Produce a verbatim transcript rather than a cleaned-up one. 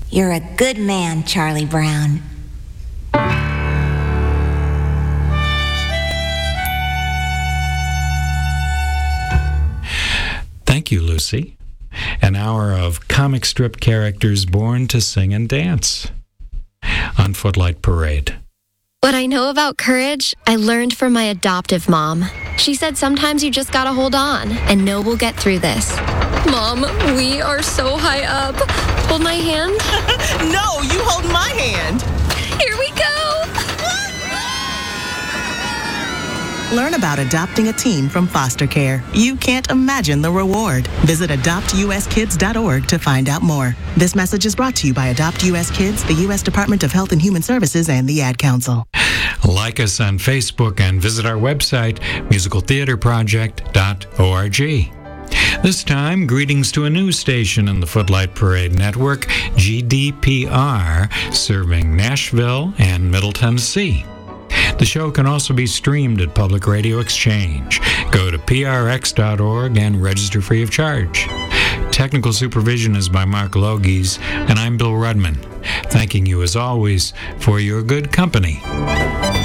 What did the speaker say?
You're a good man, Charlie Brown. Thank you, Lucy. An hour of comic strip characters born to sing and dance on Footlight Parade. What I know about courage, I learned from my adoptive mom. She said sometimes you just gotta hold on and know we'll get through this. Mom, we are so high up. Hold my hand. No, you hold my hand. Here we go. Learn about adopting a teen from foster care. You can't imagine the reward. Visit adopt u s kids dot org to find out more. This message is brought to you by Adopt U S Kids, the U S Department of Health and Human Services, and the Ad Council. Like us on Facebook and visit our website, musical theater project dot org. This time, greetings to a new station in the Footlight Parade Network, G D P R, serving Nashville and Middle Tennessee. The show can also be streamed at Public Radio Exchange. Go to p r x dot org and register free of charge. Technical supervision is by Mark Logies, and I'm Bill Rudman, thanking you as always for your good company.